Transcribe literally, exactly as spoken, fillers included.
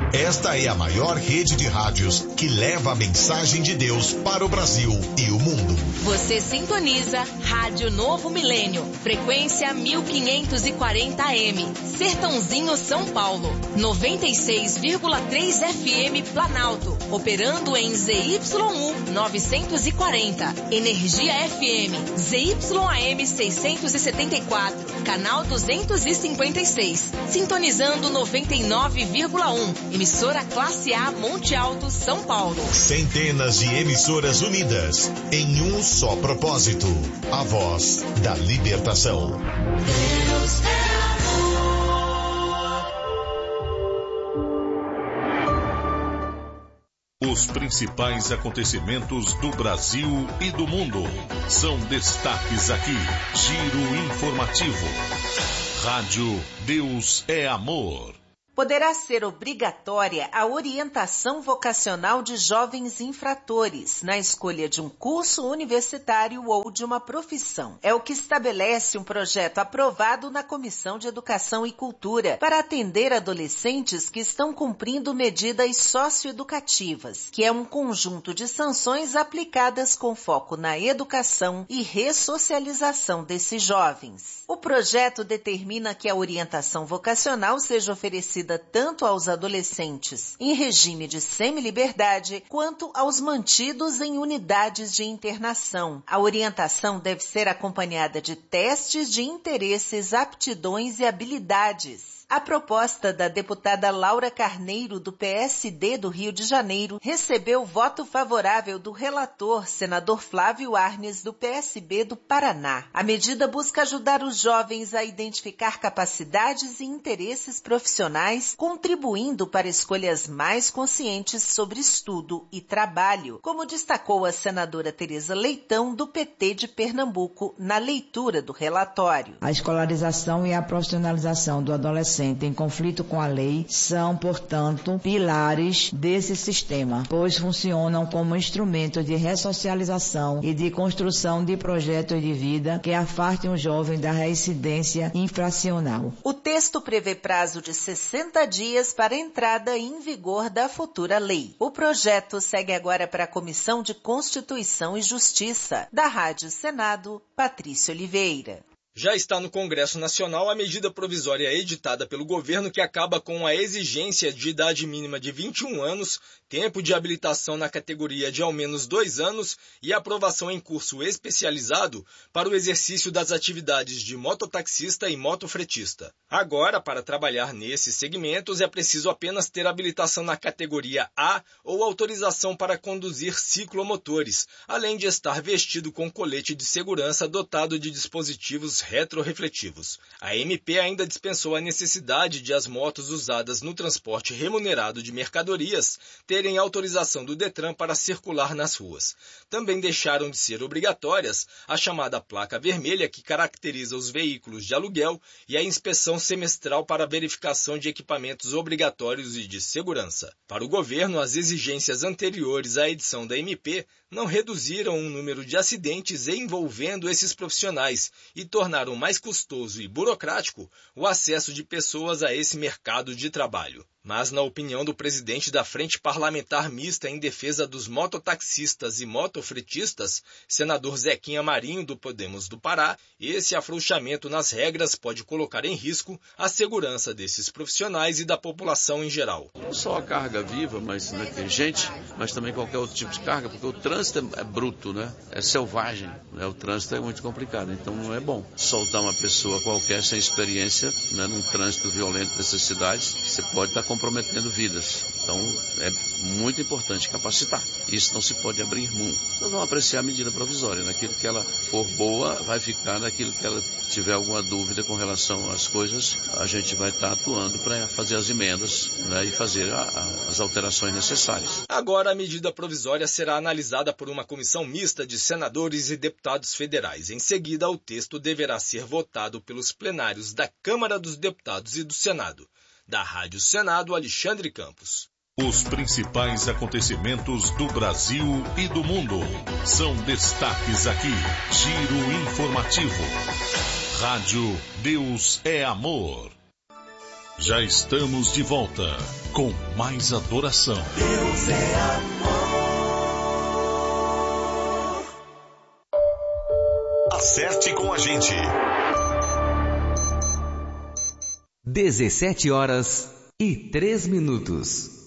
Esta é a maior rede de rádios que leva a mensagem de Deus para o Brasil e o mundo. Você sintoniza Rádio Novo Milênio, frequência mil quinhentos e quarenta A M, Sertãozinho, São Paulo, noventa e seis vírgula três F M Planalto, operando em Z Y U novecentos e quarenta, Energia F M, Z Y A M seiscentos e setenta e quatro, canal duzentos e cinquenta e seis, sintonizando noventa e nove vírgula um, emissora classe A Monte Alto, São Paulo. Centenas de emissoras unidas em um só propósito, a voz da libertação. Deus é amor. Os principais acontecimentos do Brasil e do mundo são destaques aqui. Giro informativo. Rádio Deus é Amor. Poderá ser obrigatória a orientação vocacional de jovens infratores na escolha de um curso universitário ou de uma profissão. É o que estabelece um projeto aprovado na Comissão de Educação e Cultura para atender adolescentes que estão cumprindo medidas socioeducativas, que é um conjunto de sanções aplicadas com foco na educação e ressocialização desses jovens. O projeto determina que a orientação vocacional seja oferecida tanto aos adolescentes em regime de semiliberdade quanto aos mantidos em unidades de internação. A orientação deve ser acompanhada de testes de interesses, aptidões e habilidades. A proposta da deputada Laura Carneiro, do P S D do Rio de Janeiro, recebeu voto favorável do relator, senador Flávio Arnes, do P S B do Paraná. A medida busca ajudar os jovens a identificar capacidades e interesses profissionais, contribuindo para escolhas mais conscientes sobre estudo e trabalho, como destacou a senadora Tereza Leitão, do P T de Pernambuco, na leitura do relatório. A escolarização e a profissionalização do adolescente em conflito com a lei são, portanto, pilares desse sistema, pois funcionam como instrumento de ressocialização e de construção de projetos de vida que afastem o jovem da reincidência infracional. O texto prevê prazo de sessenta dias para a entrada em vigor da futura lei. O projeto segue agora para a Comissão de Constituição e Justiça. Da Rádio Senado, Patrícia Oliveira. Já está no Congresso Nacional a medida provisória editada pelo governo que acaba com a exigência de idade mínima de vinte e um anos, tempo de habilitação na categoria de ao menos dois anos e aprovação em curso especializado para o exercício das atividades de mototaxista e motofretista. Agora, para trabalhar nesses segmentos, é preciso apenas ter habilitação na categoria A ou autorização para conduzir ciclomotores, além de estar vestido com colete de segurança dotado de dispositivos retrorefletivos. A M P ainda dispensou a necessidade de as motos usadas no transporte remunerado de mercadorias terem autorização do Detran para circular nas ruas. Também deixaram de ser obrigatórias a chamada placa vermelha que caracteriza os veículos de aluguel e a inspeção semestral para verificação de equipamentos obrigatórios e de segurança. Para o governo, as exigências anteriores à edição da M P não reduziram o número de acidentes envolvendo esses profissionais e tornaram mais custoso e burocrático o acesso de pessoas a esse mercado de trabalho. Mas, na opinião do presidente da Frente Parlamentar Mista em defesa dos mototaxistas e motofretistas, senador Zequinha Marinho, do Podemos do Pará, esse afrouxamento nas regras pode colocar em risco a segurança desses profissionais e da população em geral. Não só a carga viva, mas né, tem gente, mas também qualquer outro tipo de carga, porque o trânsito é bruto, né? É selvagem, né? O trânsito é muito complicado, então não é bom soltar uma pessoa qualquer sem experiência, né, num trânsito violento dessas cidades. Você pode estar comprometendo vidas. Então, é muito importante capacitar. Isso não se pode abrir mão. Nós vamos apreciar a medida provisória. Naquilo que ela for boa, vai ficar. Naquilo que ela tiver alguma dúvida com relação às coisas, a gente vai estar atuando para fazer as emendas, né, e fazer a, a, as alterações necessárias. Agora, a medida provisória será analisada por uma comissão mista de senadores e deputados federais. Em seguida, o texto deverá ser votado pelos plenários da Câmara dos Deputados e do Senado. Da Rádio Senado, Alexandre Campos. Os principais acontecimentos do Brasil e do mundo são destaques aqui. Giro informativo. Rádio Deus é Amor. Já estamos de volta com mais adoração. Deus é amor. Acerte com a gente. dezessete horas e três minutos.